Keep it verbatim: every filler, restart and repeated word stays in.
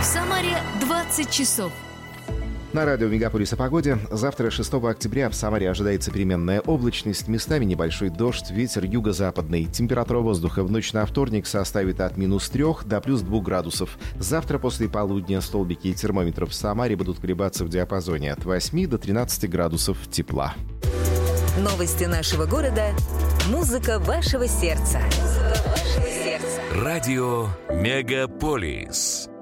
В Самаре двадцать часов. На радио «Мегаполис» о погоде. Завтра, шестого октября, в Самаре ожидается переменная облачность, местами небольшой дождь, ветер юго-западный. Температура воздуха в ночь на вторник составит от минус трех до плюс двух градусов. Завтра после полудня столбики термометров в Самаре будут колебаться в диапазоне от восьми до тринадцати градусов тепла. Новости нашего города. Музыка вашего сердца. Музыка вашего сердца. Радио «Мегаполис».